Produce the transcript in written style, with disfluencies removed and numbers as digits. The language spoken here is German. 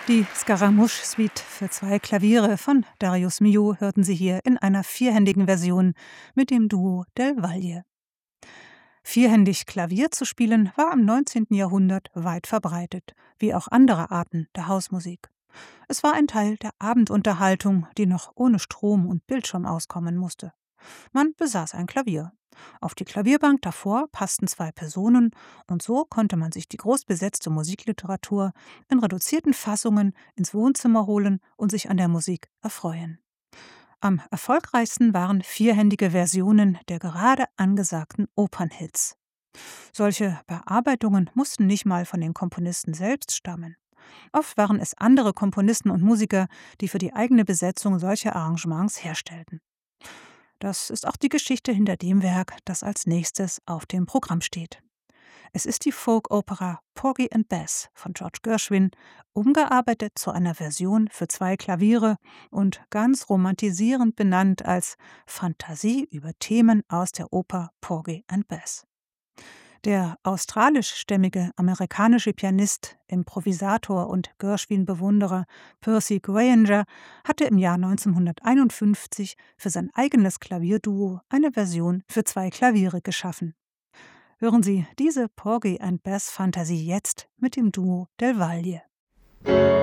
Die Scaramouche-Suite für 2 Klaviere von Darius Milhaud hörten Sie hier in einer vierhändigen Version mit dem Duo Del Valle. Vierhändig Klavier zu spielen war im 19. Jahrhundert weit verbreitet, wie auch andere Arten der Hausmusik. Es war ein Teil der Abendunterhaltung, die noch ohne Strom und Bildschirm auskommen musste. Man besaß ein Klavier. Auf die Klavierbank davor passten 2 Personen und so konnte man sich die großbesetzte Musikliteratur in reduzierten Fassungen ins Wohnzimmer holen und sich an der Musik erfreuen. Am erfolgreichsten waren vierhändige Versionen der gerade angesagten Opernhits. Solche Bearbeitungen mussten nicht mal von den Komponisten selbst stammen. Oft waren es andere Komponisten und Musiker, die für die eigene Besetzung solche Arrangements herstellten. Das ist auch die Geschichte hinter dem Werk, das als nächstes auf dem Programm steht. Es ist die Folk-Opera Porgy and Bess von George Gershwin, umgearbeitet zu einer Version für 2 Klaviere und ganz romantisierend benannt als Fantasie über Themen aus der Oper Porgy and Bess. Der australischstämmige amerikanische Pianist, Improvisator und Gershwin-Bewunderer Percy Grainger hatte im Jahr 1951 für sein eigenes Klavierduo eine Version für 2 Klaviere geschaffen. Hören Sie diese Porgy and Bess Fantasie jetzt mit dem Duo Del Valle.